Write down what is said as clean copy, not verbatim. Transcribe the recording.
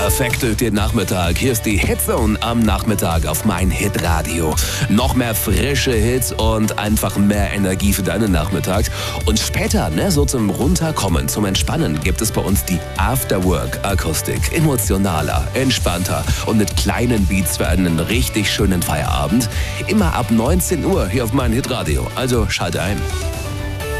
Perfekt durch den Nachmittag. Hier ist die Hitzone am Nachmittag auf mein Hitradio. Noch mehr frische Hits und einfach mehr Energie für deinen Nachmittag. Und später, so zum Runterkommen, zum Entspannen, gibt es bei uns die Afterwork-Akustik. Emotionaler, entspannter und mit kleinen Beats für einen richtig schönen Feierabend. Immer ab 19 Uhr hier auf mein Hitradio. Also schalte ein.